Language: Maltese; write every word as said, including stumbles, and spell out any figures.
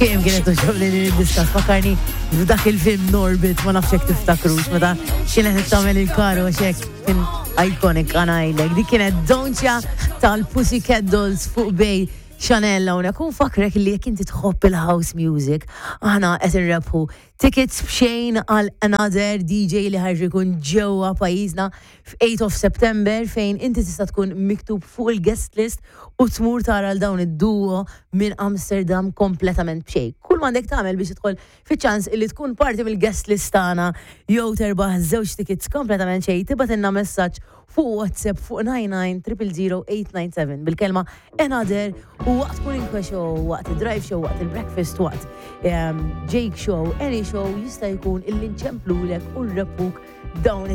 Kem kienet uġob li diskas fakarni f'dak il-film Norbit ma nafxek tiftakrux meta kienet tagħmel il-karu għaxek kien iconic għanajlek. Dik kienet Donċja tal-Pussycat Dolls fuq bej Chanel hawnhekk u fakrek li jekk inti tħobb il-house music aħna qed irrebħu tickets b'xejn għal another D J li ħarġ ikun ġewwa pajjiżna f'8 of September fejn inti tista' tkun miktub fuq il-guest list u tmur tara l dawn id-duo minn Amsterdam kompletament b'xejn. Kull m'għandek tagħmel biex tidħol fiċ-ċans li tkun parti mill-guest list tagħna jew terbaħ żewġ tickets kompletament xejn tibgħat ilna messaġġ fuq WhatsApp fuq nine nine zero zero zero eight nine seven bil-kelma another u waqt Kulinkwa Show, waqt il-Drive Show, waqt il-Breakfast, waqt um, Jake Show, any show jista' jkun il-linċemplulek u r-repuk dawn